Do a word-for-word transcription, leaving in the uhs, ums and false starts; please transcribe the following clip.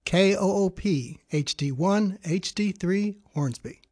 K O O P H D one H D three Hornsby.